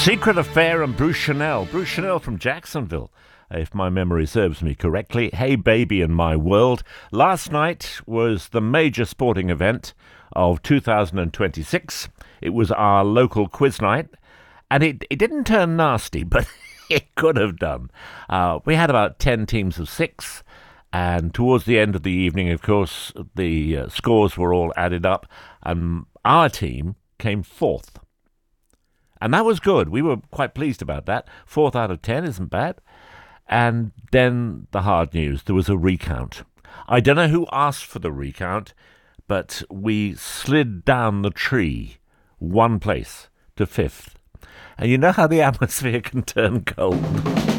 Secret Affair and Bruce Chanel. Bruce Chanel from Jacksonville, if my memory serves me correctly. Hey Baby in My World. Last night was the major sporting event of 2026. It was our local quiz night, and it didn't turn nasty, but it could have done. We had about 10 teams of 6, and towards the end of the evening, of course, the scores were all added up, and our team came 4th. And that was good. We were quite pleased about that. 4th out of 10 isn't bad. And then the hard news. There was a recount. I don't know who asked for the recount, but we slid down the tree 1 place to 5th. And you know how the atmosphere can turn cold.